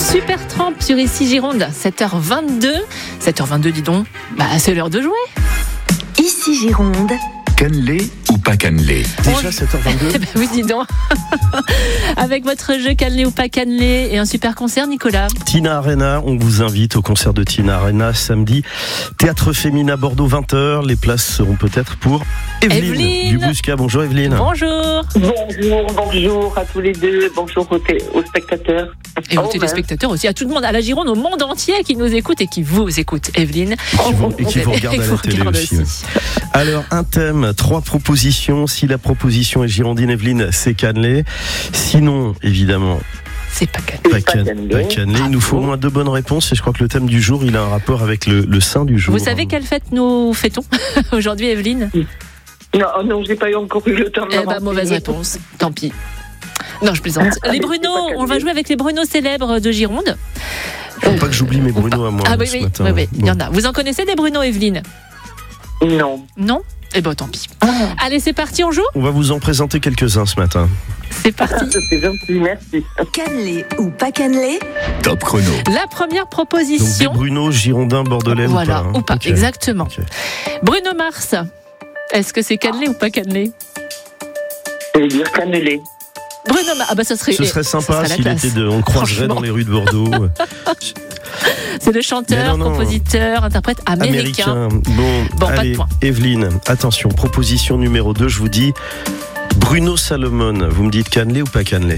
Super Tramp sur Ici Gironde, 7h22. 7h22, dis donc, c'est l'heure de jouer. Ici Gironde. Cannelé ou pas cannelé? Déjà 7h22. Oui, dis donc. Avec votre jeu cannelé ou pas cannelé et un super concert, Nicolas. Tina Arena, on vous invite au concert de Tina Arena samedi. Théâtre Féminin Bordeaux 20h. Les places seront peut-être pour Evelyne du Bouscat. Bonjour Evelyne. Bonjour. Bonjour à tous les deux. Bonjour aux spectateurs. Et aux téléspectateurs aussi, à tout le monde, à la Gironde, au monde entier qui nous écoute et qui vous écoute, Evelyne. Et qui vous regarde à la télé aussi. Alors, un thème, 3 propositions. Si la proposition est girondine, Evelyne, c'est cannelé. Sinon, évidemment, c'est pas cannelé. Pas cannelé. Il nous faut au moins 2 bonnes réponses et je crois que le thème du jour, il a un rapport avec le saint du jour. Vous savez quelle fête nous fêtons aujourd'hui, Evelyne? Non, j'ai pas encore eu le temps de mauvaise réponse. Tant pis. Non, je plaisante. Les Bruno, on va jouer avec les Bruno célèbres de Gironde. Faut pas que j'oublie mes Bruno à moi. Oui, il y en a. Vous en connaissez des Bruno, Evelyne? Non. Non? Eh ben, tant pis. Allez, c'est parti, on joue? On va vous en présenter quelques-uns ce matin. C'est parti. C'est gentil, merci. Cannelé ou pas cannelé? Top chrono. La première proposition. Donc des Bruno, Girondins, Bordelais voilà, ou pas. Okay. Exactement. Okay. Bruno Mars, est-ce que c'est cannelé ou pas cannelé? Je vais dire cannelé. Bruno Mars, ça serait. Ce serait sympa s'il était on le croiserait dans les rues de Bordeaux. C'est le chanteur, compositeur, interprète américain. Bon, allez, pas de point. Evelyne, attention, proposition numéro 2, je vous dis Bruno Salomon, vous me dites cannelé ou pas cannelé?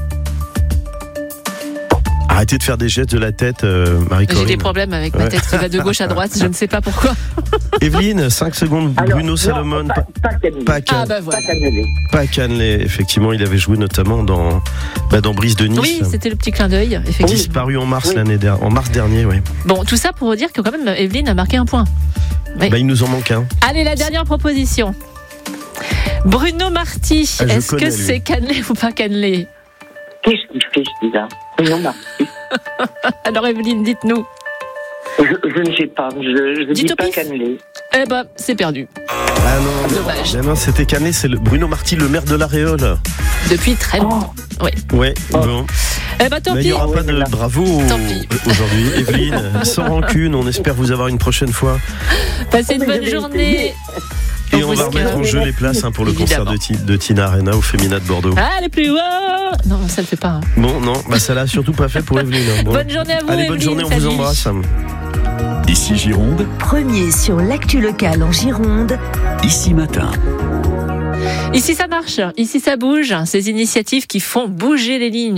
Arrêtez de faire des gestes de la tête, Marie-Corinne. J'ai des problèmes avec ma tête qui va de gauche à droite, je ne sais pas pourquoi. Evelyne, 5 secondes, Bruno Salomon. Pas cannelé. Pas cannelé, effectivement, il avait joué notamment dans Brise de Nice. Oui, c'était le petit clin d'œil, effectivement. Disparu en mars dernier, oui. Bon, tout ça pour dire que quand même, Evelyne a marqué un point. Oui. Il nous en manque un. Allez, la dernière proposition. Bruno Marty, est-ce que c'est cannelé ou pas cannelé? Qu'est-ce qu'il fait, celui-là? Bruno Marty. Alors, Evelyne, dites-nous. Je ne sais pas, je dis pas cannelé. Eh ben, c'est perdu. Ah non, dommage. Non, c'était cannelé, c'est Bruno Marty, le maire de la Réole. Depuis très longtemps. Oui. Ouais, bon. Eh ben, tant pis. Il n'y aura pas de bravo aujourd'hui. Evelyne, sans rancune, on espère vous avoir une prochaine fois. Passez une bonne journée. Et on va remettre en jeu les places pour le concert de Tina Arena au Féminin de Bordeaux. Allez, plus haut. Non, ça le fait pas. Bon, non, ça l'a surtout pas fait pour Evelyne. Bon. Bonne journée à vous, Allez, bonne journée, on vous embrasse. Ici Gironde. Premier sur l'actu locale en Gironde. Ici matin. Ici ça marche, ici ça bouge. Ces initiatives qui font bouger les lignes.